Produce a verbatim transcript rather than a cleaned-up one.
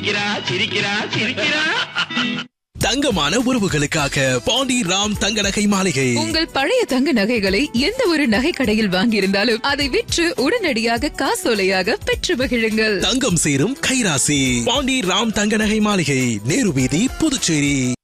சிரிக்கிறா சிரிக்கிறா. தங்கமான உறவுகளுக்காக பாண்டி ராம் தங்க நகை மாளிகை. உங்கள் பழைய தங்க நகைகளை எந்த ஒரு நகை கடையில் வாங்கியிருந்தாலும் அதை விற்று உடனடியாக காசோலையாக பெற்று மகிழுங்கள். தங்கம் சேரும் கைராசி பாண்டி ராம் தங்க நகை மாளிகை, நேரு வீதி, புதுச்சேரி.